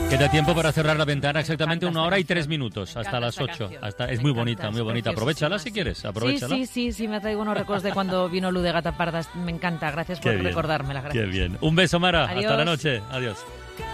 Queda tiempo para cerrar la ventana, exactamente 1 hora y 3 minutos, hasta encanta las esta 8. canción. Es muy bonita, muy bonita. Aprovechala si quieres, aprovechala. Sí, me traigo unos recuerdos de cuando vino Lu de Gata Parda. Me encanta, gracias por recordármela. Gracias. Qué bien. Un beso, Mara. Adiós. Hasta la noche. Adiós.